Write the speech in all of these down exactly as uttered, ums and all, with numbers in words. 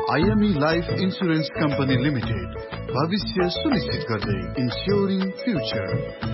IME life insurance company limited, भविष्य सुनिश्चित गर्दै, इन्स्योरिङ फ्युचर।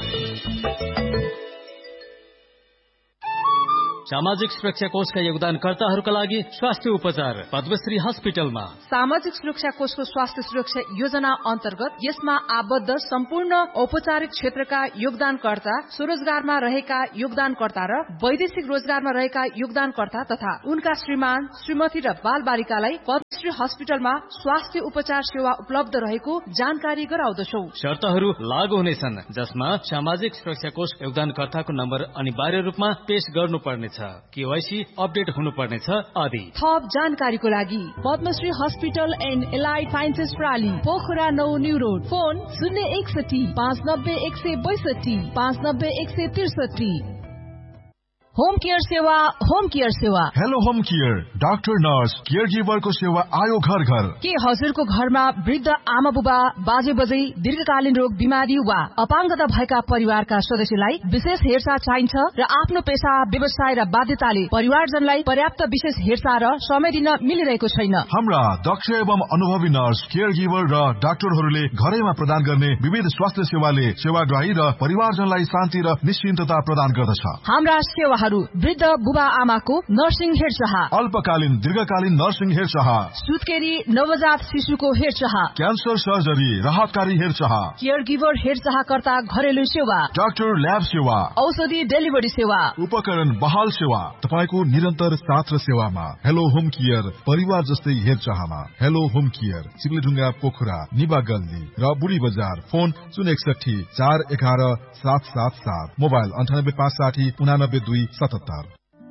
सामाजिक सुरक्षा कोषका योगदानकर्ताहरूका लागि स्वास्थ्य उपचार पद्मश्री हस्पिटलमा। सामाजिक सुरक्षा कोषको स्वास्थ्य सुरक्षा योजना अन्तर्गत यसमा आबद्ध सम्पूर्ण औपचारिक क्षेत्रका योगदानकर्ता, स्वरोजगारमा रहेका योगदानकर्ता र वैदेशिक रोजगारमा रहेका योगदानकर्ता तथा उनका श्रीमान, श्रीमती र बाल बालिकालाई पद्मश्री हस्पिटलमा स्वास्थ्य उपचार सेवा उपलब्ध रहेको जानकारी गराउँदछौ। शर्तहरू लागू हुनेछन्, जसमा सामाजिक सुरक्षा कोष योगदानकर्ताको नम्बर अनिवार्य रूपमा पेश गर्नुपर्ने छ, केवाईसी अपडेट हुनुपर्नेछ आदि। थप जानकारीको लागि Padmashri hospital and allied sciences प्राली, Pokhara नौ न्यू रोड, फोन शून्य एकसठी पाँच नब्बे एक सय बैसठी पाँच नब्बे एक सय त्रिसठी। होम केयर सेवा, होम केयर सेवा। Hello home care, doctor nurse care गिभरको सेवा आयो घर घर। के हजुरको घरमा वृद्ध आमा बुबा, बाजे बजै, दीर्घकालीन रोग बिमारी वा अपाङ्गता भएका परिवारका सदस्यलाई विशेष हेरचाह चाहिन्छ र आफ्नो पेशा, व्यवसाय र बाध्यताले परिवारजनलाई पर्याप्त विशेष हेरचाह र समय दिन मिलिरहेको छैन। हाम्रा दक्ष एवं अनुभवी नर्स, केयर गिभर र डाक्टरहरूले घरैमा प्रदान गर्ने विविध स्वास्थ्य सेवाले सेवाग्राही र परिवारजनलाई शान्ति र निश्चिन्तता प्रदान गर्दछ। हाम्रा सेवा वृद्ध बुबा आमाको नर्सिङ हेरचाह, अल्पकालीन दीर्घकालीन नर्सिङ हेरचाह, सुत्केरी नवजात शिशुको हेरचाह, क्यान्सर सर्जरी, राहतकारी हेरचाह, केयर गिभर हेरचाहकर्ता घरेलु सेवा, डाक्टर ल्याब सेवा, औषधि डेलिभरी सेवा, उपकरण बहाल सेवा, तपाईको निरन्तर साथ र सेवामा। हेलो होम केयर, परिवार जस्तै हेरचाहमा। हेलो होम केयर, सिगलेढुङ्गा, पोखरा, निबा गल्ली र बुढी बजार। फोन शून्य एकसठी चार एघार सात सात सात, मोबाइल अन्ठानब्बे पाँच साठी उनानब्बे दुई सतहत्तर।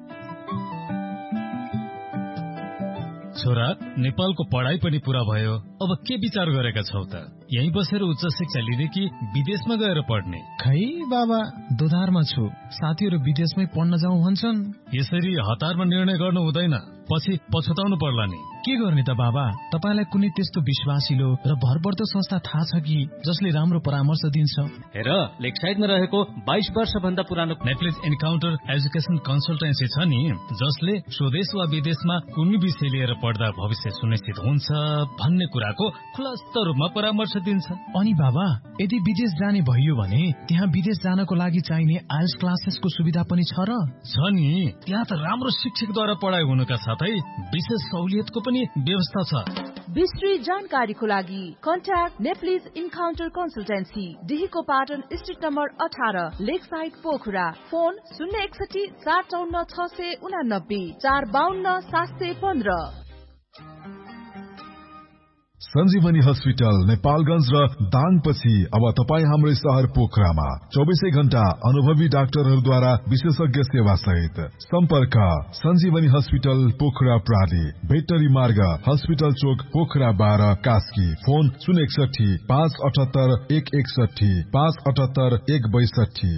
छोरा, नेपालको पढाइ पनि पूरा भयो, अब के विचार गरेका छौ त? यही बसेर उच्च शिक्षा लिने कि विदेशमा गएर पढ्ने? खै बाबा, दोधारमा छु। साथीहरू विदेशमै पढ्न जाउँ भन्छन्। यसरी हतारमा निर्णय गर्नु हुँदैन, पछि पछुताउनु पर्ला नि। के गर्ने त बाबा? तपाईलाई कुनै त्यस्तो विश्वासिलो र भरपर्दो संस्था थाहा छ कि जसले राम्रो परामर्श दिन्छ? हेर, लेकसाइडमा रहेको बाइस वर्ष भन्दा पुरानो नेप्लिज एन्काउन्टर एजुकेसन कन्सल्टेन्सी छ नि, जसले स्वदेश वा विदेशमा कुनै विषय लिएर पढ्दा भविष्य सुनिश्चित हुन्छ भन्ने कुराको खुलस्त रूपमा परामर्श दिन्छ। अनि बाबा, यदि विदेश जाने भइयो भने त्यहाँ विदेश जानको लागि चाहिने आइएल्स क्लासेसको सुविधा पनि छ र? छ नि, त्यहाँ त राम्रो शिक्षकद्वारा पढाइ हुनुका साथै विशेष सहुलियतको पनि व्यवस्था छ। विस्तृत जानकारीको लागि contact Nepalese encounter consultancy, डिहीको Patan street number अठार, लेक साइड, पोखरा। फोन शून्य एकसठी चार चौन्न छ सय उनानब्बे चार बाहन्न सात सय पन्ध्र। सञ्जीवनी हस्पिटल नेपालगञ्ज र दाङपछि अब तपाईँ हाम्रै शहर पोखरामा चौबिसै घण्टा अनुभवी डाक्टरहरूद्वारा विशेषज्ञ सेवा सहित। सम्पर्क सञ्जीवनी हस्पिटल पोखरा प्राली, भेटनरी मार्ग, हस्पिटल चोक, पोखरा बाह्र, कास्की। फोन शून्य एकसठी पाँच अठहत्तर एक एकसठी पाँच अठहत्तर एक बैसठी।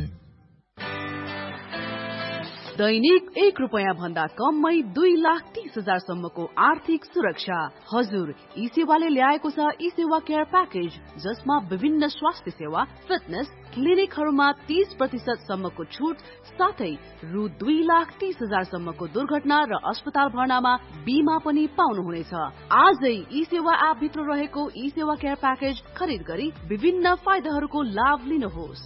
दैनिक एक रुपियाँ भन्दा कममै दुई लाख तीस हजार सम्मको आर्थिक सुरक्षा। हजुर, ई सेवाले ल्याएको छ ई सेवा केयर प्याकेज, जसमा विभिन्न स्वास्थ्य सेवा, फिटनेस, क्लिनिकहरूमा तीस प्रतिशत सम्मको छुट साथै रु दुई लाख तीस हजार सम्मको दुर्घटना र अस्पताल भर्नामा बीमा पनि पाउनुहुनेछ। आजै ई सेवा एप भित्र रहेको ई सेवा केयर प्याकेज खरिद गरी विभिन्न फाइदाहरूको लाभ लिनुहोस्।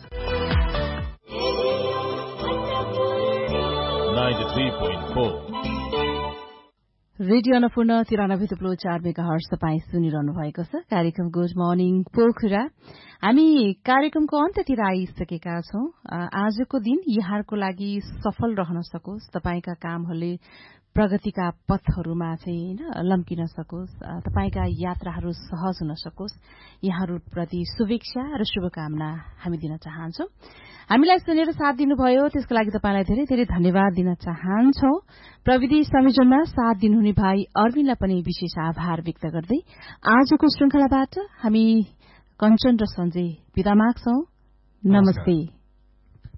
रेडियो अन्नपूर्ण तिरानब्बे थुप्रो चार मेगा हर्ज तपाईँ सुनिरहनु भएको छ। कार्यक्रम गुड मर्निङ पोखरा। हामी कार्यक्रमको अन्त्यतिर आइसकेका छौं। आजको दिन यहाँहरूको लागि सफल रहन सकोस्, तपाईका कामहरूले प्रगतिका पथहरूमा चाहिँ हैन लम्किन सकोस्, तपाईका यात्राहरू सहज हुन सकोस्, यहाँहरूप्रति शुभेच्छा र शुभकामना हामी दिन चाहन्छौं। हामीलाई सुनेर साथ दिनुभयो त्यसको लागि तपाईलाई धेरै धेरै धन्यवाद दिन चाहन्छौं। प्रविधि संयोजनमा साथ दिनुहुने भाइ अरविन्दलाई पनि विशेष आभार व्यक्त गर्दै आजको श्रृंखलाबाट हामी कञ्चन र सञ्जय बिदा माग्छौं। नमस्ते।